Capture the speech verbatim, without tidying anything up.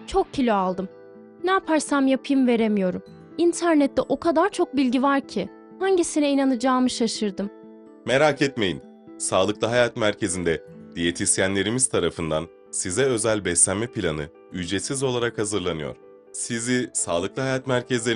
Çok kilo aldım. Ne yaparsam yapayım veremiyorum. İnternette o kadar çok bilgi var ki hangisine inanacağımı şaşırdım. Merak etmeyin. Sağlıklı Hayat Merkezi'nde diyetisyenlerimiz tarafından size özel beslenme planı ücretsiz olarak hazırlanıyor. Sizi Sağlıklı Hayat Merkezleri